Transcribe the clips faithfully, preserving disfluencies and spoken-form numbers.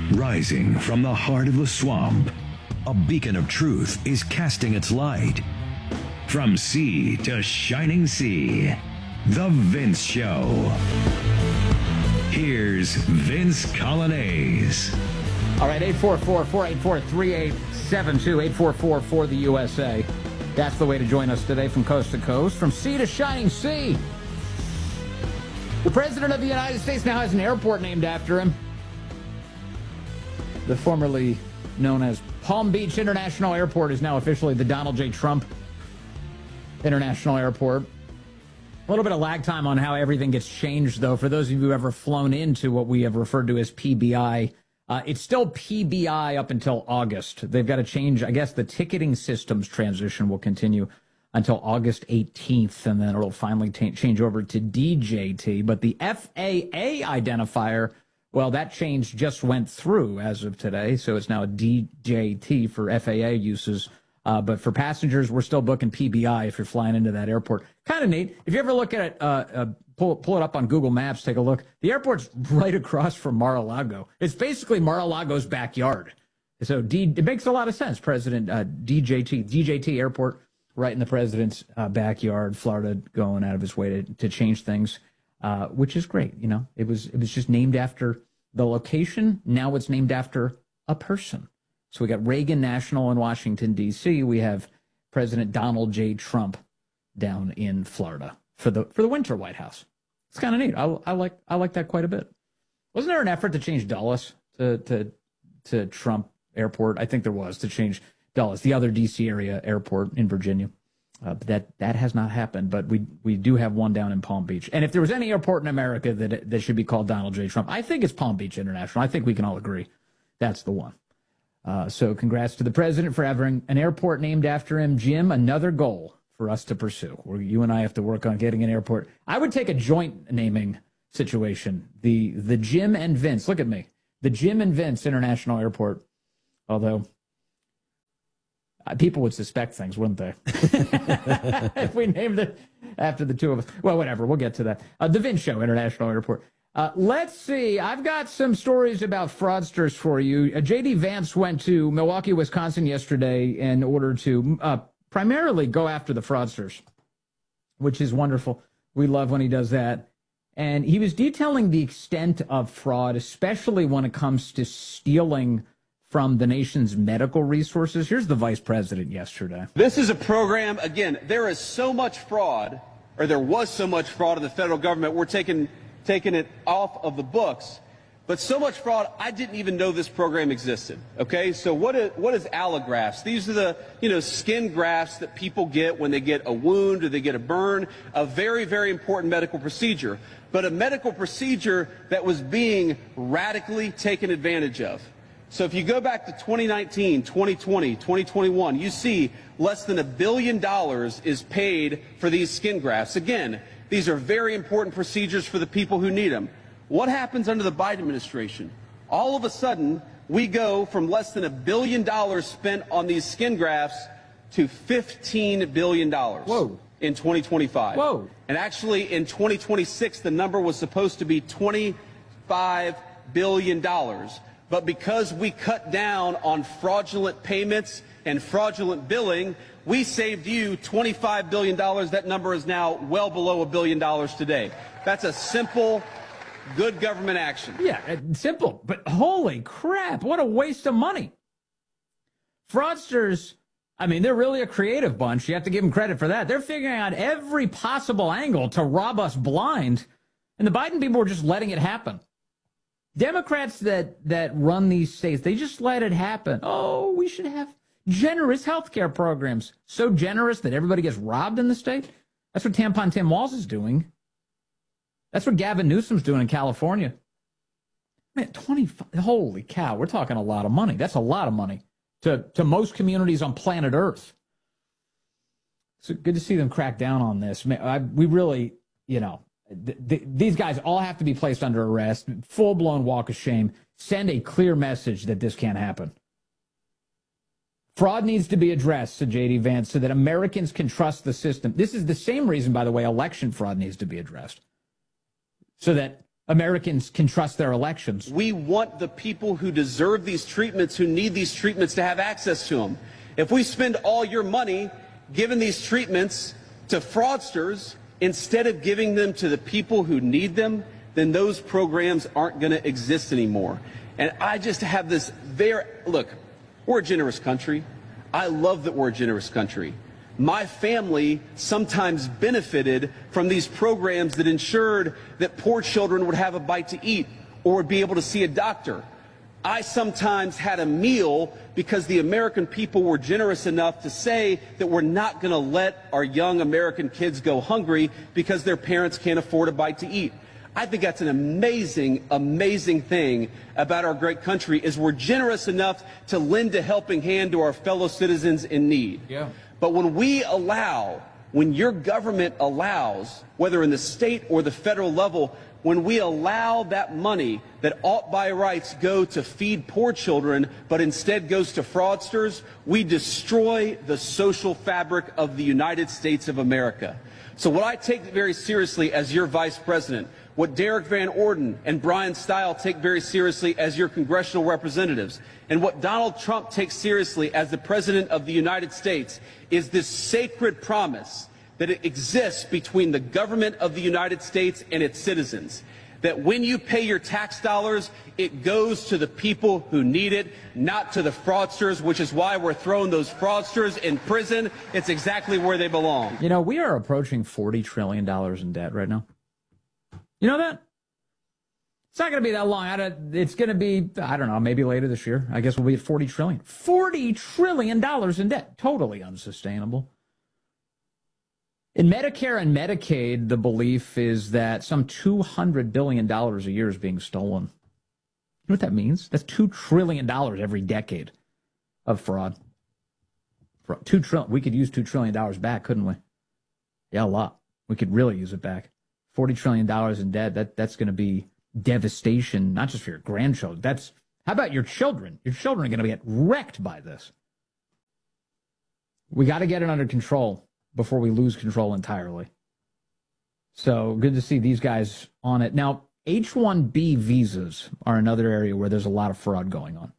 Rising from the heart of the swamp, a beacon of truth is casting its light. From sea to shining sea, The Vince Show. Here's Vince Coglianese. All right, eight four four, four eight four, three eight seven two, eight four four for the U S A. That's the way to join us today from coast to coast, from sea to shining sea. The President of the United States now has an airport named after him. The formerly known as Palm Beach International Airport is now officially the Donald J. Trump International Airport. A little bit of lag time on how everything gets changed, though. For those of you who have ever flown into what we have referred to as P B I, uh, it's still P B I up until August. They've got to change. I guess the ticketing systems transition will continue until August eighteenth, and then it'll finally t- change over to D J T. But the F A A identifier, well, that change just went through as of today, so it's now a D J T for F A A uses. Uh, but for passengers, we're still booking P B I if you're flying into that airport. Kind of neat. If you ever look at it, uh, uh, pull, pull it up on Google Maps, take a look. The airport's right across from Mar-a-Lago. It's basically Mar-a-Lago's backyard. So D, it makes a lot of sense. President uh, D J T, D J T Airport, right in the president's uh, backyard. Florida going out of its way to, to change things, uh, which is great. You know, it was it was just named after the location. Now it's named after a person. So we got Reagan National in Washington, D C We have President Donald J. Trump down in Florida for the for the winter White House. It's kind of neat. I, I like I like that quite a bit. Wasn't there an effort to change Dulles to to to Trump Airport? I think there was, to change Dulles, the other D C area airport in Virginia. Uh, but that that has not happened. But we we do have one down in Palm Beach. And if there was any airport in America that that should be called Donald J. Trump, I think it's Palm Beach International. I think we can all agree that's the one. Uh, so congrats to the president for having an airport named after him. Jim, another goal for us to pursue, where you and I have to work on getting an airport. I would take a joint naming situation. The the Jim and Vince, look at me, the Jim and Vince International Airport. Although uh, people would suspect things, wouldn't they? If we named it after the two of us. Well, whatever, we'll get to that. Uh, the Vince Show International Airport. Uh, let's see. I've got some stories about fraudsters for you. Uh, J D Vance went to Milwaukee, Wisconsin yesterday in order to uh, primarily go after the fraudsters, which is wonderful. We love when he does that. And he was detailing the extent of fraud, especially when it comes to stealing from the nation's medical resources. Here's the vice president yesterday. This is a program, again, there is so much fraud, or there was so much fraud in the federal government, we're taking... taking it off of the books, but so much fraud, I didn't even know this program existed. Okay, so what is, what is allografts? These are the, you know, skin grafts that people get when they get a wound or they get a burn, a very, very important medical procedure, but a medical procedure that was being radically taken advantage of. So if you go back to twenty nineteen, twenty twenty, twenty twenty-one, you see less than a billion dollars is paid for these skin grafts. Again, these are very important procedures for the people who need them. What happens under the Biden administration? All of a sudden, we go from less than a billion dollars spent on these skin grafts to fifteen billion dollars Whoa. in twenty twenty-five. Whoa. And actually, in twenty twenty-six, the number was supposed to be twenty-five billion dollars. But because we cut down on fraudulent payments and fraudulent billing, we saved you twenty-five billion dollars. That number is now well below a billion dollars today. That's a simple, good government action. Yeah, simple, but holy crap, what a waste of money. Fraudsters, I mean, they're really a creative bunch. You have to give them credit for that. They're figuring out every possible angle to rob us blind, and the Biden people were just letting it happen. Democrats that, that run these states, they just let it happen. Oh, we should have generous health care programs. So generous that everybody gets robbed in the state. That's what Tampon Tim Walz is doing. That's what Gavin Newsom's doing in California. Man, twenty-five, holy cow, we're talking a lot of money. That's a lot of money to, to most communities on planet Earth. So good to see them crack down on this. Man, I, we really, you know, th- th- these guys all have to be placed under arrest. Full-blown walk of shame. Send a clear message that this can't happen. Fraud needs to be addressed, said J D Vance, so that Americans can trust the system. This is the same reason, by the way, election fraud needs to be addressed. So that Americans can trust their elections. We want the people who deserve these treatments, who need these treatments, to have access to them. If we spend all your money giving these treatments to fraudsters instead of giving them to the people who need them, then those programs aren't going to exist anymore. And I just have this very, look, we're a generous country. I love that we're a generous country. My family sometimes benefited from these programs that ensured that poor children would have a bite to eat or would be able to see a doctor. I sometimes had a meal because the American people were generous enough to say that we're not going to let our young American kids go hungry because their parents can't afford a bite to eat. I think that's an amazing, amazing thing about our great country, is we're generous enough to lend a helping hand to our fellow citizens in need. Yeah. But when we allow, when your government allows, whether in the state or the federal level, when we allow that money that ought by rights go to feed poor children, but instead goes to fraudsters, we destroy the social fabric of the United States of America. So what I take very seriously as your vice president, what Derek Van Orden and Brian Stile take very seriously as your congressional representatives, and what Donald Trump takes seriously as the President of the United States, is this sacred promise that it exists between the government of the United States and its citizens. That when you pay your tax dollars, it goes to the people who need it, not to the fraudsters, which is why we're throwing those fraudsters in prison. It's exactly where they belong. You know, we are approaching forty trillion dollars in debt right now. You know that? It's not going to be that long. I don't, it's going to be, I don't know, maybe later this year. I guess we'll be at forty trillion dollars. forty trillion dollars in debt. Totally unsustainable. In Medicare and Medicaid, the belief is that some two hundred billion dollars a year is being stolen. You know what that means? That's two trillion dollars every decade of fraud. Two trillion, we could use two trillion dollars back, couldn't we? Yeah, a lot. We could really use it back. forty trillion dollars in debt, that, that's going to be devastation, not just for your grandchildren. That's, how about your children? Your children are going to get wrecked by this. We got to get it under control before we lose control entirely. So good to see these guys on it. Now, H one B visas are another area where there's a lot of fraud going on.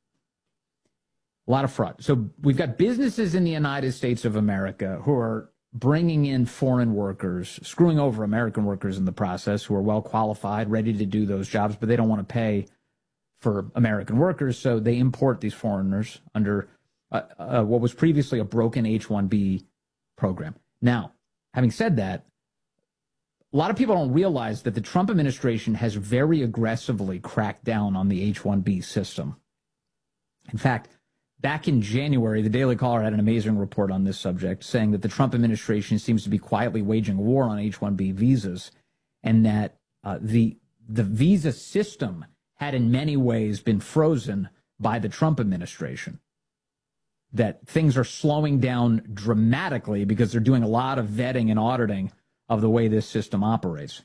A lot of fraud. So we've got businesses in the United States of America who are bringing in foreign workers, screwing over American workers in the process, who are well qualified, ready to do those jobs, but they don't want to pay for American workers, so they import these foreigners under uh, uh, what was previously a broken H one B program. Now, having said that, a lot of people don't realize that the Trump administration has very aggressively cracked down on the H one B system. In fact, back in January, the Daily Caller had an amazing report on this subject, saying that the Trump administration seems to be quietly waging a war on H one B visas, and that uh, the the visa system had in many ways been frozen by the Trump administration. That things are slowing down dramatically because they're doing a lot of vetting and auditing of the way this system operates.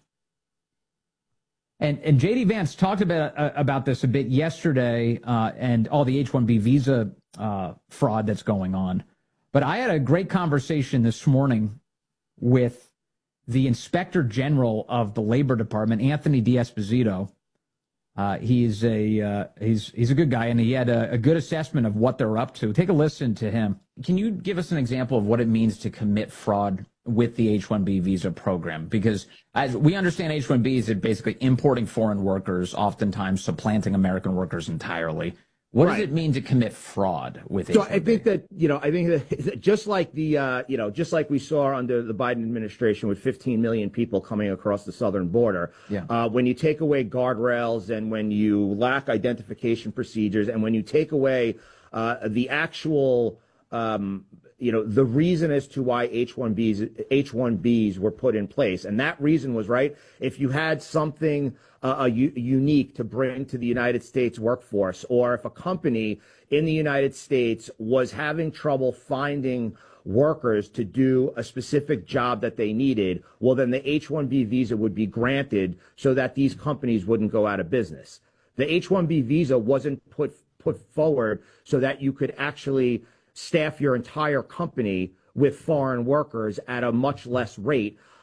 And, and J D Vance talked about, uh, about this a bit yesterday uh, and all the H one B visa uh, fraud that's going on. But I had a great conversation this morning with the Inspector General of the Labor Department, Anthony D'Esposito. Uh, he's a uh, he's he's a good guy, and he had a, a good assessment of what they're up to. Take a listen to him. Can you give us an example of what it means to commit fraud with the H one B visa program? Because as we understand, H one B is basically importing foreign workers, oftentimes supplanting American workers entirely. What right. does it mean to commit fraud with H one B? So I think that, you know, I think that just like the, uh, you know, just like we saw under the Biden administration with fifteen million people coming across the southern border, yeah. uh, when you take away guardrails and when you lack identification procedures and when you take away uh, the actual, um, you know, the reason as to why H one Bs, H one Bs were put in place. And that reason was, right, if you had something uh, a u- unique to bring to the United States workforce, or if a company in the United States was having trouble finding workers to do a specific job that they needed, well, then the H one B visa would be granted so that these companies wouldn't go out of business. The H one B visa wasn't put put forward so that you could actually staff your entire company with foreign workers at a much less rate.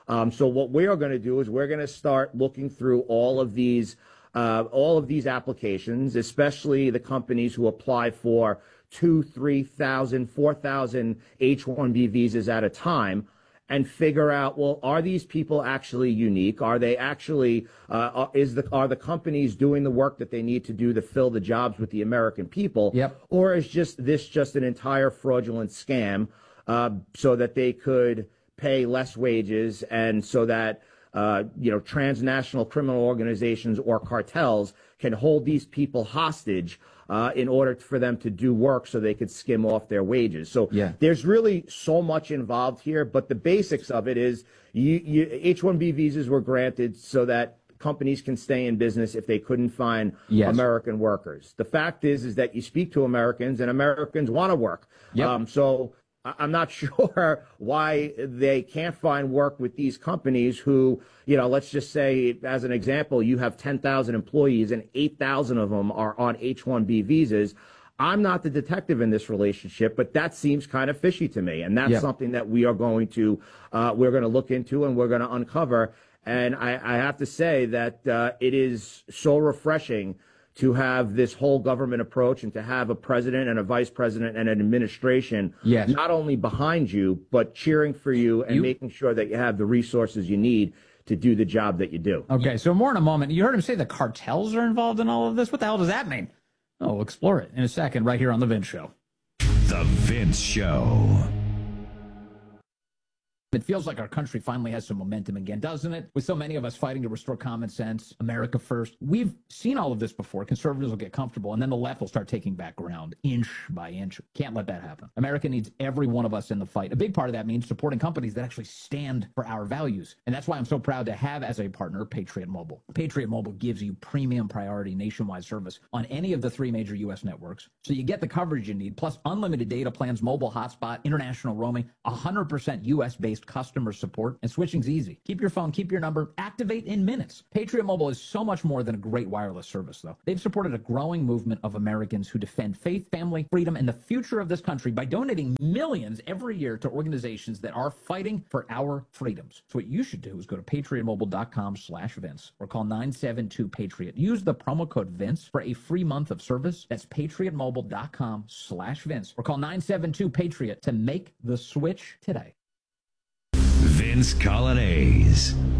Um, so what we are going to do is we're going to start looking through all of these uh, all of these applications, especially the companies who apply for two, three thousand, four thousand H one B visas at a time, and figure out, well, are these people actually unique? Are they actually, uh, is the, are the companies doing the work that they need to do to fill the jobs with the American people? Yep. Or is just this just an entire fraudulent scam uh, so that they could pay less wages and so that, uh, you know, transnational criminal organizations or cartels can hold these people hostage Uh, in order for them to do work so they could skim off their wages. So yeah. there's really so much involved here, but the basics of it is you, you, H one B visas were granted so that companies can stay in business if they couldn't find yes. American workers. The fact is, is that you speak to Americans and Americans want to work. Yep. Um, so I'm not sure why they can't find work with these companies who, you know, let's just say, as an example, you have ten thousand employees and eight thousand of them are on H one B visas. I'm not the detective in this relationship, but that seems kind of fishy to me. And that's yep. something that we are going to, uh, we're going to look into and we're going to uncover. And I, I have to say that uh, it is so refreshing to have this whole government approach and to have a president and a vice president and an administration yes. not only behind you, but cheering for you and you, making sure that you have the resources you need to do the job that you do. Okay, so more in a moment. You heard him say the cartels are involved in all of this. What the hell does that mean? Oh, we'll explore it in a second right here on The Vince Show. The Vince Show. It feels like our country finally has some momentum again, doesn't it? With so many of us fighting to restore common sense, America first. We've seen all of this before. Conservatives will get comfortable, and then the left will start taking back ground, inch by inch. Can't let that happen. America needs every one of us in the fight. A big part of that means supporting companies that actually stand for our values. And that's why I'm so proud to have as a partner Patriot Mobile. Patriot Mobile gives you premium priority nationwide service on any of the three major U S networks. So you get the coverage you need, plus unlimited data plans, mobile hotspot, international roaming, one hundred percent U S-based customer support, and switching's easy. Keep your phone, keep your number, activate in minutes. Patriot Mobile is so much more than a great wireless service, though. They've supported a growing movement of Americans who defend faith, family, freedom, and the future of this country by donating millions every year to organizations that are fighting for our freedoms. So what you should do is go to patriotmobile.com slash Vince or call nine seven two Patriot. Use the promo code Vince for a free month of service. That's patriotmobile.com slash Vince or call nine seven two Patriot to make the switch today. Vince Coglianese.